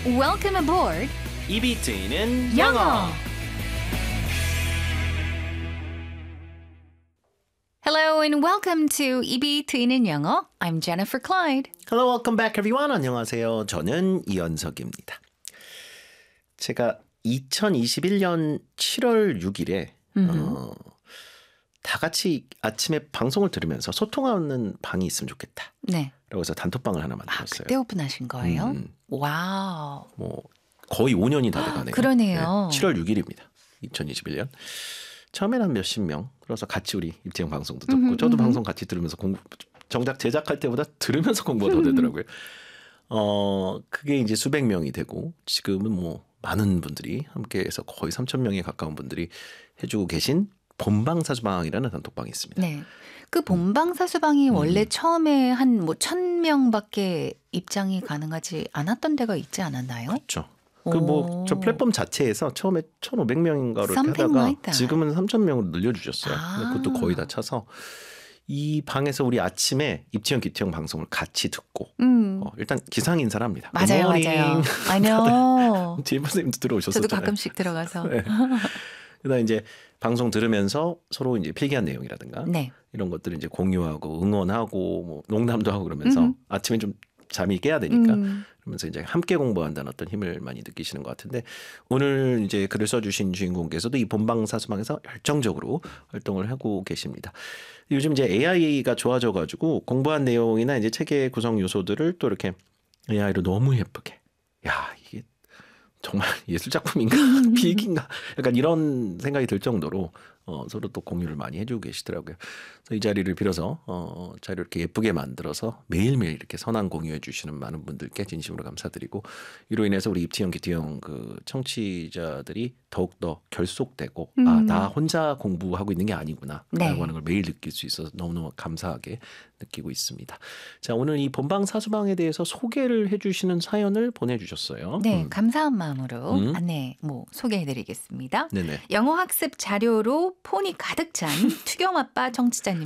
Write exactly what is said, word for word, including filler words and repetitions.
Welcome aboard. 입이 트이는 영어. 영어. Hello and welcome to 입이 트이는 영어. I'm Jennifer Clyde. Hello, welcome back everyone. 안녕하세요. 저는 이현석입니다. 제가 이천이십일 년 칠월 육일에 어, 다 같이 아침에 방송을 들으면서 소통하는 방이 있으면 좋겠다. 네. 라고 해서 단톡방을 하나 아, 만들었어요. 그때 오픈하신 거예요? 음. 와우. 뭐 거의 오 년이 다 돼가네요. 그러네요. 네, 칠월 육일입니다. 이천이십일 년. 처음에는 한 몇십 명. 그래서 같이 우리 입지영 방송도 듣고 음흠, 저도 음흠. 방송 같이 들으면서 공부 정작 제작할 때보다 들으면서 공부가 더 되더라고요. 어 그게 이제 수백 명이 되고 지금은 뭐 많은 분들이 함께해서 거의 삼천 명에 가까운 분들이 해주고 계신 본방사수방이라는 단톡방이 있습니다. 네. 그 본방사수방이 음. 원래 처음에 한 뭐 천 명밖에 입장이 가능하지 않았던 데가 있지 않았나요? 그렇죠. 그 뭐 저 오. 플랫폼 자체에서 처음에 천오백 명인가를 Something 하다가 like that. 지금은 삼천 명으로 늘려주셨어요. 아. 근데 그것도 거의 다 차서 이 방에서 우리 아침에 입지영 기티영 방송을 같이 듣고 음. 어, 일단 기상 인사를 합니다. 맞아요, 굿모닝. 맞아요. I know. 지혜 선생님도 들어오셨었잖아요. 저도 가끔씩 들어가서. 네. 그다음 이제 방송 들으면서 서로 이제 필기한 내용이라든가 네. 이런 것들을 이제 공유하고 응원하고 뭐 농담도 하고 그러면서 음흠. 아침에 좀 잠이 깨야 되니까 음. 그러면서 이제 함께 공부한다는 어떤 힘을 많이 느끼시는 것 같은데 오늘 이제 글을 써주신 주인공께서도 이 본방사수방에서 열정적으로 활동을 하고 계십니다. 요즘 이제 에이아이가 좋아져가지고 공부한 내용이나 이제 책의 구성 요소들을 또 이렇게 에이아이로 너무 예쁘게 야 이게 정말 예술 작품인가 비익인가 약간 이런 생각이 들 정도로 어, 서로 또 공유를 많이 해주고 계시더라고요. 그래서 이 자리를 빌어서 어, 자료 이렇게 예쁘게 만들어서 매일매일 이렇게 선한 공유해 주시는 많은 분들께 진심으로 감사드리고 이로 인해서 우리 입티영 기티영 그 청취자들이 더욱더 결속되고 음. 아, 나 혼자 공부하고 있는 게 아니구나 네. 라고 하는 걸 매일 느낄 수 있어서 너무너무 감사하게 느끼고 있습니다. 자, 오늘 이 본방사수방에 대해서 소개를 해주시는 사연을 보내주셨어요. 네, 음. 감사한 마음으로 음. 안내 뭐 소개해드리겠습니다. 네네. 영어 학습 자료로 폰이 가득 찬 투경아빠 청취자님